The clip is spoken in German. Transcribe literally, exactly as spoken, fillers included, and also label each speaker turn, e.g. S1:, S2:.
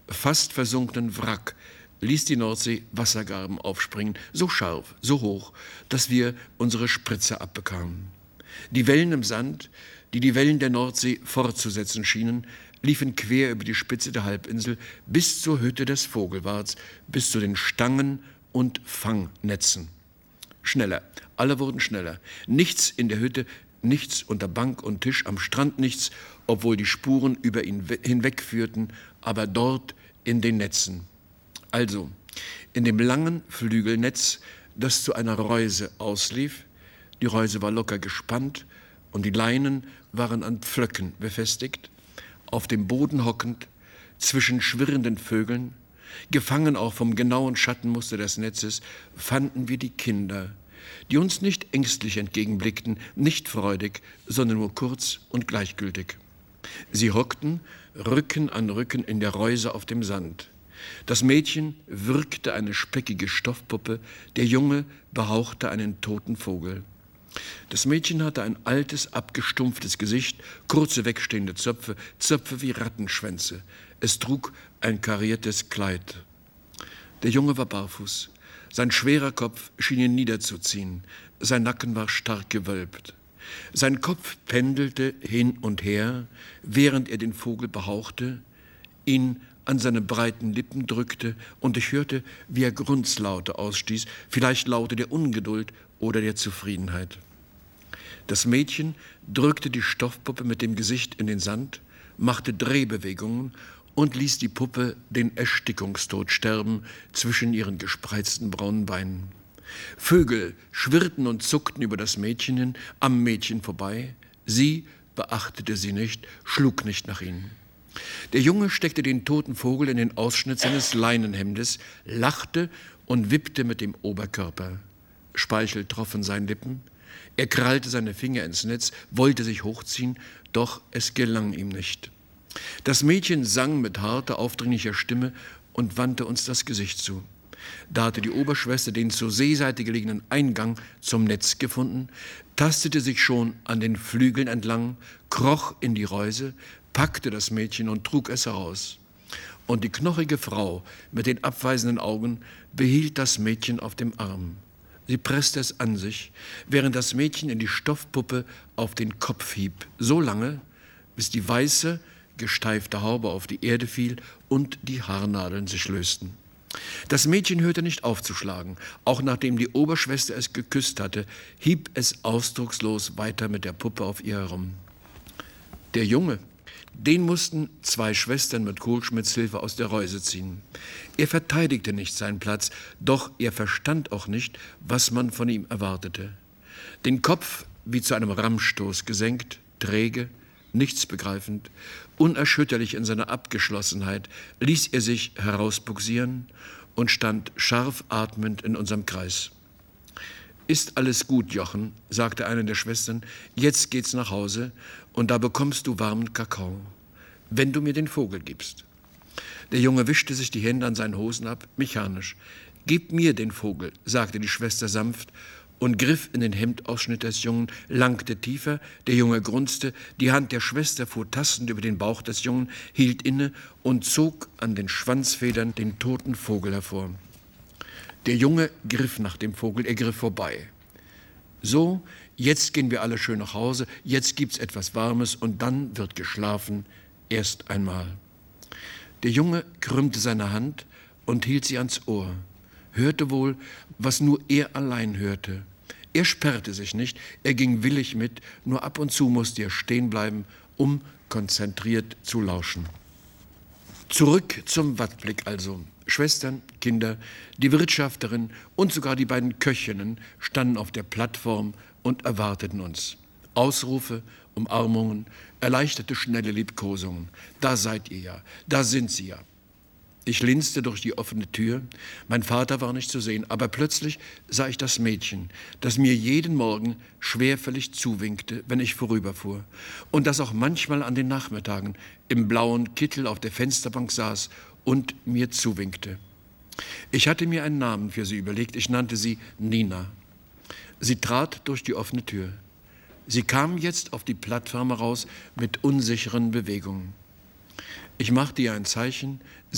S1: fast versunkenen Wrack ließ die Nordsee Wassergarben aufspringen, so scharf, so hoch, dass wir unsere Spritze abbekamen. Die Wellen im Sand, die die Wellen der Nordsee fortzusetzen schienen, liefen quer über die Spitze der Halbinsel bis zur Hütte des Vogelwarts, bis zu den Stangen und Fangnetzen. Schneller, alle wurden schneller. Nichts in der Hütte, nichts unter Bank und Tisch, am Strand nichts, obwohl die Spuren über ihn hinwegführten, aber dort in den Netzen. Also, in dem langen Flügelnetz, das zu einer Reuse auslief, die Reuse war locker gespannt und die Leinen waren an Pflöcken befestigt, auf dem Boden hockend, zwischen schwirrenden Vögeln, gefangen auch vom genauen Schattenmuster des Netzes, fanden wir die Kinder, die uns nicht ängstlich entgegenblickten, nicht freudig, sondern nur kurz und gleichgültig. Sie hockten Rücken an Rücken in der Reuse auf dem Sand. Das Mädchen würgte eine speckige Stoffpuppe, der Junge behauchte einen toten Vogel. Das Mädchen hatte ein altes, abgestumpftes Gesicht, kurze wegstehende Zöpfe, Zöpfe wie Rattenschwänze. Es trug ein kariertes Kleid. Der Junge war barfuß. Sein schwerer Kopf schien ihn niederzuziehen. Sein Nacken war stark gewölbt. Sein Kopf pendelte hin und her, während er den Vogel behauchte, ihn an seine breiten Lippen drückte, und ich hörte, wie er Grunzlaute ausstieß, vielleicht Laute der Ungeduld oder der Zufriedenheit. Das Mädchen drückte die Stoffpuppe mit dem Gesicht in den Sand, machte Drehbewegungen und ließ die Puppe den Erstickungstod sterben zwischen ihren gespreizten braunen Beinen. Vögel schwirrten und zuckten über das Mädchen hin, am Mädchen vorbei. Sie beachtete sie nicht, schlug nicht nach ihnen. Der Junge steckte den toten Vogel in den Ausschnitt seines Leinenhemdes, lachte und wippte mit dem Oberkörper. Speichel troff von seinen Lippen. Er krallte seine Finger ins Netz, wollte sich hochziehen, doch es gelang ihm nicht. Das Mädchen sang mit harter, aufdringlicher Stimme und wandte uns das Gesicht zu. Da hatte die Oberschwester den zur Seeseite gelegenen Eingang zum Netz gefunden, tastete sich schon an den Flügeln entlang, kroch in die Reuse, packte das Mädchen und trug es heraus. Und die knochige Frau mit den abweisenden Augen behielt das Mädchen auf dem Arm. Sie presste es an sich, während das Mädchen in die Stoffpuppe auf den Kopf hieb, so lange, bis die weiße, gesteifte Haube auf die Erde fiel und die Haarnadeln sich lösten. Das Mädchen hörte nicht auf zu schlagen. Auch nachdem die Oberschwester es geküsst hatte, hieb es ausdruckslos weiter mit der Puppe auf ihr herum. Der Junge, den mussten zwei Schwestern mit Kohlschmidts Hilfe aus der Reuse ziehen. Er verteidigte nicht seinen Platz, doch er verstand auch nicht, was man von ihm erwartete. Den Kopf wie zu einem Rammstoß gesenkt, träge, nichts begreifend, unerschütterlich in seiner Abgeschlossenheit, ließ er sich herausbugsieren und stand scharf atmend in unserem Kreis. »Ist alles gut, Jochen«, sagte eine der Schwestern, »jetzt geht's nach Hause und da bekommst du warmen Kakao, wenn du mir den Vogel gibst.« Der Junge wischte sich die Hände an seinen Hosen ab, mechanisch. »Gib mir den Vogel«, sagte die Schwester sanft und griff in den Hemdausschnitt des Jungen, langte tiefer, der Junge grunzte, die Hand der Schwester fuhr tastend über den Bauch des Jungen, hielt inne und zog an den Schwanzfedern den toten Vogel hervor. Der Junge griff nach dem Vogel, er griff vorbei. So, jetzt gehen wir alle schön nach Hause, jetzt gibt's etwas Warmes und dann wird geschlafen, erst einmal. Der Junge krümmte seine Hand und hielt sie ans Ohr, hörte wohl, was nur er allein hörte. Er sperrte sich nicht, er ging willig mit, nur ab und zu musste er stehen bleiben, um konzentriert zu lauschen. Zurück zum Wattblick also. Schwestern, Kinder, die Wirtschafterin und sogar die beiden Köchinnen standen auf der Plattform und erwarteten uns. Ausrufe, Umarmungen, erleichterte schnelle Liebkosungen. Da seid ihr ja, da sind sie ja. Ich linste durch die offene Tür. Mein Vater war nicht zu sehen, aber plötzlich sah ich das Mädchen, das mir jeden Morgen schwerfällig zuwinkte, wenn ich vorüberfuhr, und das auch manchmal an den Nachmittagen im blauen Kittel auf der Fensterbank saß und mir zuwinkte. Ich hatte mir einen Namen für sie überlegt, ich nannte sie Nina. Sie trat durch die offene Tür. Sie kam jetzt auf die Plattform heraus mit unsicheren Bewegungen. Ich machte ihr ein Zeichen,